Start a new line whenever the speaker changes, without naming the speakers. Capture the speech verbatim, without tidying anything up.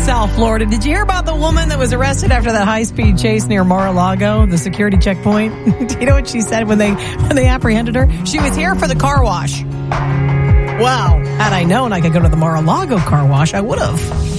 South Florida. Did you hear about the woman that was arrested after that high-speed chase near Mar-a-Lago, the security checkpoint? Do you know what she said when they when they apprehended her? She was here for the car wash. Wow. Had I known I could go to the Mar-a-Lago car wash, I would have.